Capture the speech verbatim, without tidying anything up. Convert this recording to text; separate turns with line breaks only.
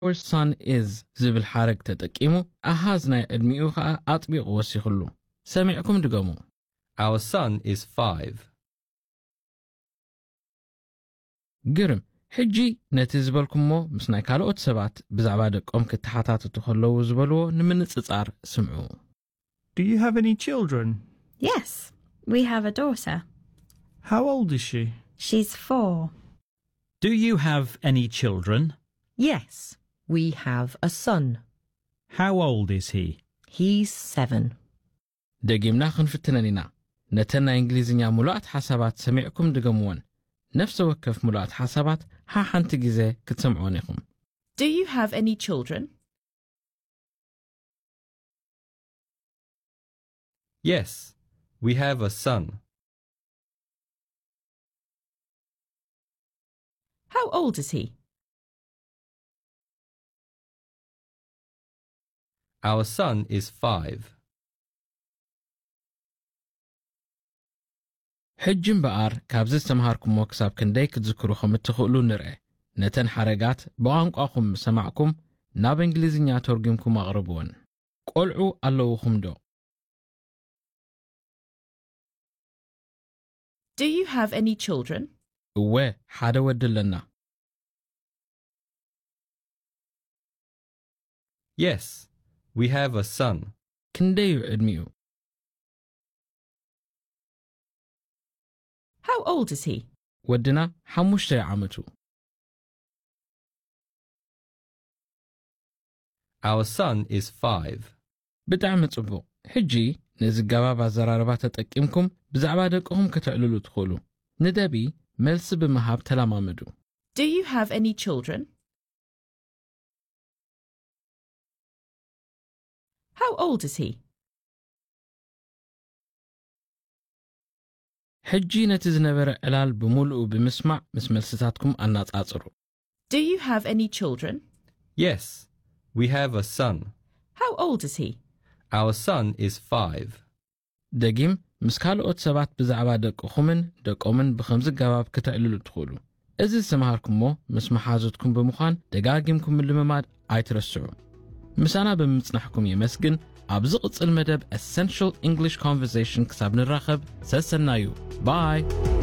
Our son is ዝብል ሓረግ ተጠቂሙ ኣሃዝ ናይ ዕድሚኡ ከዓ ኣጥቢቑ ወሲኹሉ ሰሚዕኩም ድገሙ
Our son is five.
ግርም ሕጂ ነቲ ዝበልኩሞ ምስ ናይ ካልኦት ሰባት ብዛዕባ ደቆም ክትሓታተቱ ከለዉ ዝበልዎ ንምንጽጻር ስምዑ
Do you have any children?
Yes, we have a daughter.
How old is she?
She's four.
Do you have any children?
Yes, we have a son.
How old is he?
He's seven.
ደጊምና ክንፍትነን ኢና ነተን ናይ እንግሊዝኛ ሙሉኣት ሓሳባት ሰሚዕኩም ድገምዎን ነፍሰ ወከፍ ሙሉኣት ሓሳባት ها ሓንቲ ጊዜ ክትሰምዑን ኢኹም
Do you have any children?
Yes, we have a son.
How old is he?
Our son is five.
ሕጂ እምበኣር ካብዚ ዝተምሃርኩሞ ክሳብ ክንደይ ክትዝክሩ ከም እትኽእሉ ንርአ ነተን ሓረጋት ብቋንቋኹም ሰማዕኩም ናብ እንግሊዝኛ ተርጉምኩም ኣቕርብዎን ቆልዑ ኣለውኹም ዶ
Do you have any children?
እወ ሓደ ወዲ ኣለና
Yes, we have a son.
ክንደይ ዕድሚኡ
How old is he?
ወድና ሓሙሽተ ዓመቱ
Our son is five.
ብጣዕሚ ጽቡቕ ሕጂ ንዝገባብ ኣዘራርባ ተጠቂምኩም ብዛዕባ ደቅኹም ክትዕልሉ ትኽእሉ ንደቢ መልሲ ብምሃብ ተለማመዱ
Do you have any children? How old is he?
ሕጂ ነቲ ዝነበረ ዕላል ብምሉኡ ብምስማዕ ምስ መልስታትኩም ኣናጻጽሩ
Do you have any children?
Yes, we have a son.
How old is he?
Our son is five.
ደጊም ምስ ካልኦት ሰባት ብዛዕባ ደቅኹምን ደቆምን ብኸምዚ ገባብ ክትዕልሉ ትኽእሉ እዚ ዝተምሃርኩሞ ምስ መሓዙትኩም ብምዃን ደጋጊምኩም ልምማድ ኣይትረስዑ ምሳና ብምጽናሕኩም የመስግን ኣብ ዝቕጽል መደብ Essential English Conversation ክሳብ ንራኸብ ሰሰናዩ Bye!